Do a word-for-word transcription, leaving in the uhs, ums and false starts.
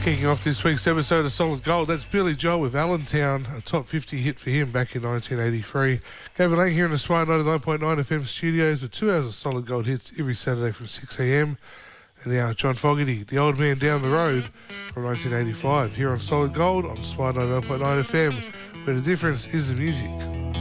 Kicking off this week's episode of Solid Gold, that's Billy Joel with Allentown, a top fifty hit for him back in nineteen eighty-three. Gavin Lang here in the Smart ninety-nine point nine F M studios with two hours of Solid Gold hits every Saturday from six a m. And now John Fogarty, the old man down the road from nineteen eighty-five, here on Solid Gold on Smart ninety-nine point nine F M, where the difference is the music.